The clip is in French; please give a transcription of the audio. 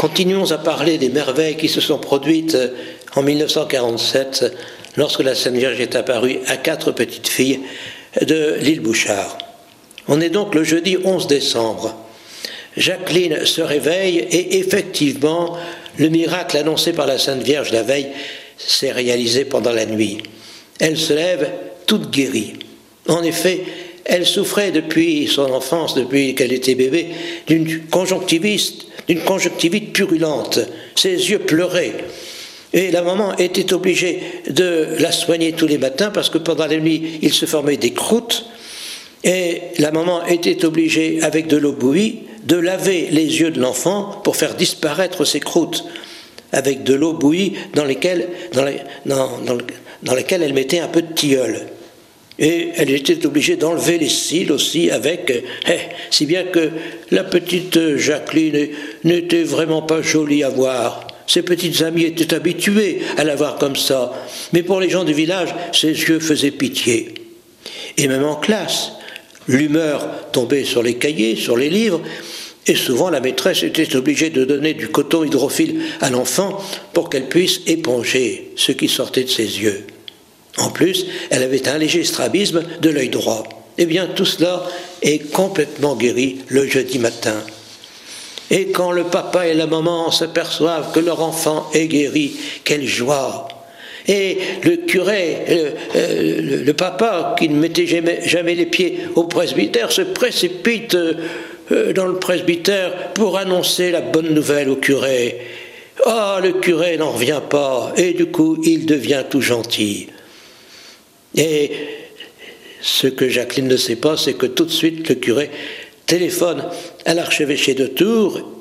Continuons à parler des merveilles qui se sont produites en 1947, lorsque la Sainte Vierge est apparue à 4 petites filles de l'île Bouchard. On est donc le jeudi 11 décembre. Jacqueline se réveille et effectivement, le miracle annoncé par la Sainte Vierge la veille s'est réalisé pendant la nuit. Elle se lève toute guérie. En effet, elle souffrait depuis son enfance, depuis qu'elle était bébé, d'une conjonctivite purulente. Ses yeux pleuraient. Et la maman était obligée de la soigner tous les matins parce que pendant la nuit, il se formait des croûtes. Et la maman était obligée, avec de l'eau bouillie, de laver les yeux de l'enfant pour faire disparaître ces croûtes, avec de l'eau bouillie dans laquelle elle mettait un peu de tilleul. Et elle était obligée d'enlever les cils aussi avec, si bien que la petite Jacqueline n'était vraiment pas jolie à voir. Ses petites amies étaient habituées à la voir comme ça, mais pour les gens du village, ses yeux faisaient pitié. Et même en classe, l'humeur tombait sur les cahiers, sur les livres, et souvent la maîtresse était obligée de donner du coton hydrophile à l'enfant pour qu'elle puisse éponger ce qui sortait de ses yeux. En plus, elle avait un léger strabisme de l'œil droit. Eh bien, tout cela est complètement guéri le jeudi matin. Et quand le papa et la maman s'aperçoivent que leur enfant est guéri, quelle joie! Et le curé, le papa, qui ne mettait jamais les pieds au presbytère, se précipite dans le presbytère pour annoncer la bonne nouvelle au curé. Ah, le curé n'en revient pas, et du coup, il devient tout gentil. Et ce que Jacqueline ne sait pas, c'est que tout de suite, le curé téléphone à l'archevêché de Tours